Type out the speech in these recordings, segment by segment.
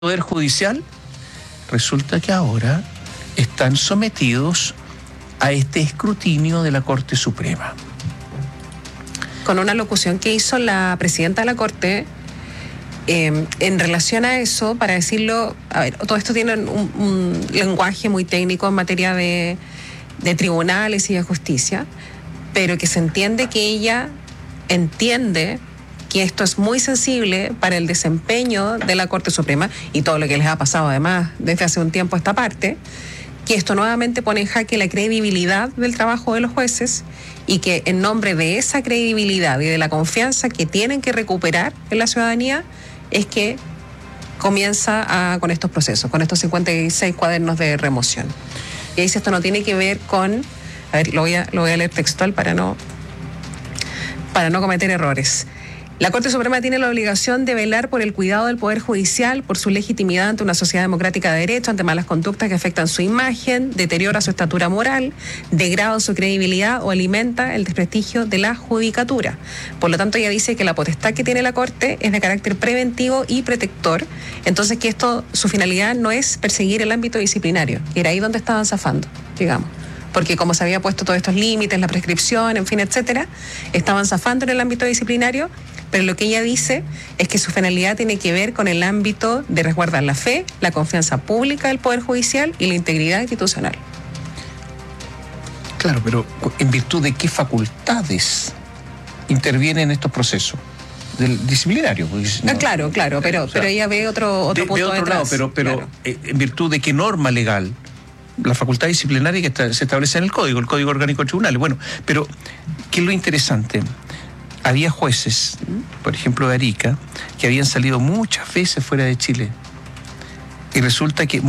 Poder Judicial, resulta que ahora están sometidos a este escrutinio de la Corte Suprema. Con una locución que hizo la presidenta de la Corte en relación a eso, para decirlo, a ver, todo esto tiene un lenguaje muy técnico en materia de tribunales y de justicia, pero que se entiende que ella entiende que esto es muy sensible para el desempeño de la Corte Suprema y todo lo que les ha pasado además desde hace un tiempo a esta parte, que esto nuevamente pone en jaque la credibilidad del trabajo de los jueces y que en nombre de esa credibilidad y de la confianza que tienen que recuperar en la ciudadanía es que comienza con estos procesos, con estos 56 cuadernos de remoción. Y ahí dice, esto no tiene que ver con, a ver, lo voy a leer textual para no cometer errores. La Corte Suprema tiene la obligación de velar por el cuidado del Poder Judicial, por su legitimidad ante una sociedad democrática de derecho, ante malas conductas que afectan su imagen, deteriora su estatura moral, degrada su credibilidad o alimenta el desprestigio de la judicatura. Por lo tanto, ella dice que la potestad que tiene la Corte es de carácter preventivo y protector, entonces que esto, su finalidad no es perseguir el ámbito disciplinario, que era ahí donde estaban zafando, digamos. Porque como se había puesto todos estos límites, la prescripción, en fin, etcétera, estaban zafando en el ámbito disciplinario, pero lo que ella dice es que su finalidad tiene que ver con el ámbito de resguardar la fe, la confianza pública del Poder Judicial y la integridad institucional. Claro, pero ¿en virtud de qué facultades intervienen estos procesos? Del disciplinario. No, claro, pero ella ve otro punto de otro detrás. lado, pero claro. ¿En virtud de qué norma legal? La facultad disciplinaria que se establece en el Código Orgánico de Tribunales. Bueno, pero ¿qué es lo interesante? Había jueces, por ejemplo de Arica, que habían salido muchas veces fuera de Chile. Y resulta que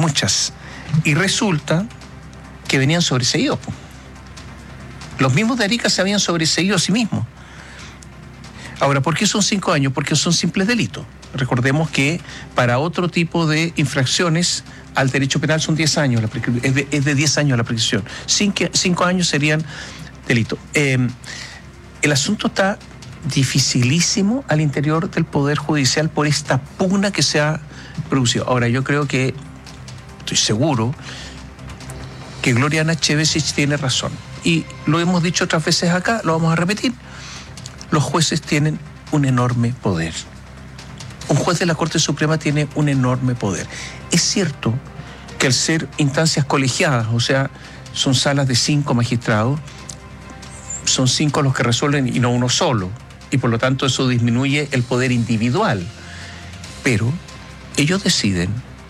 venían sobreseídos. Los mismos de Arica se habían sobreseído a sí mismos. Ahora, ¿por qué son 5 años? Porque son simples delitos. Recordemos que para otro tipo de infracciones al derecho penal son 10 años, es de 10 años la prescripción. 5 años serían delitos. El asunto está dificilísimo al interior del Poder Judicial por esta pugna que se ha producido. Ahora, yo creo que, estoy seguro, que Gloriana Chevesich tiene razón. Y lo hemos dicho otras veces acá, lo vamos a repetir. Los jueces tienen un enorme poder. Un juez de la Corte Suprema tiene un enorme poder. Es cierto que al ser instancias colegiadas, o sea, son salas de 5 magistrados, son 5 los que resuelven y no uno solo, y por lo tanto eso disminuye el poder individual. Pero ellos deciden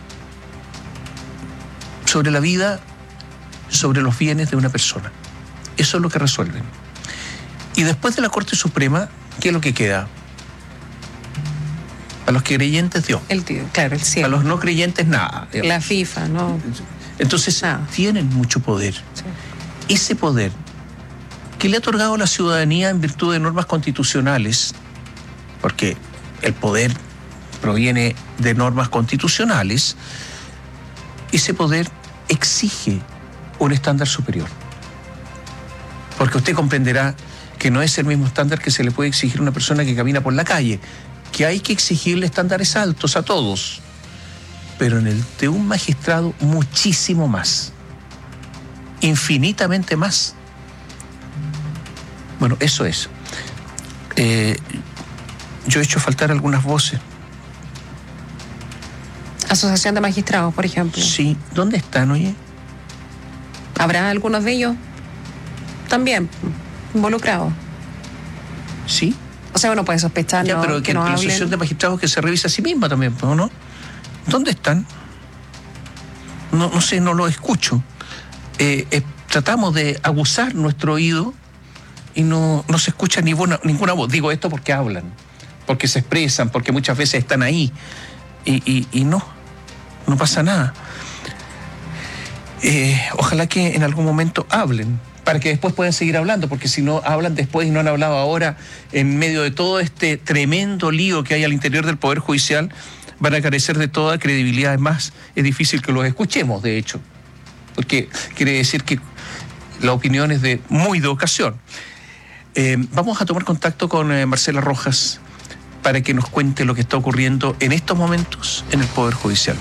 sobre la vida, sobre los bienes de una persona. Eso es lo que resuelven. Y después de la Corte Suprema, ¿qué es lo que queda? A los creyentes Dios. El cielo. A los no creyentes nada. La FIFA, ¿no? Entonces tienen mucho poder. Sí. Ese poder que le ha otorgado a la ciudadanía en virtud de normas constitucionales, porque el poder proviene de normas constitucionales, ese poder exige un estándar superior. Porque usted comprenderá que no es el mismo estándar que se le puede exigir a una persona que camina por la calle, que hay que exigirle estándares altos a todos, pero en el de un magistrado muchísimo más, infinitamente más. Bueno, eso es. Yo he hecho faltar algunas voces. Asociación de Magistrados, por ejemplo. Sí, ¿dónde están, oye? ¿Habrá algunos de ellos también involucrados? Sí. O sea, uno puede sospechar, ya, ¿no? Pero que la Asociación de Magistrados que se revisa a sí misma también, ¿no? ¿Dónde están? No sé, no lo escucho. Tratamos de aguzar nuestro oído y no se escucha ninguna voz. Digo esto porque hablan, porque se expresan, porque muchas veces están ahí y no pasa nada. Ojalá que en algún momento hablen, para que después puedan seguir hablando, porque si no hablan después y no han hablado ahora, en medio de todo este tremendo lío que hay al interior del Poder Judicial, van a carecer de toda credibilidad. Además, es difícil que los escuchemos, de hecho, porque quiere decir que la opinión es muy de ocasión. Vamos a tomar contacto con Marcela Rojas, para que nos cuente lo que está ocurriendo en estos momentos en el Poder Judicial.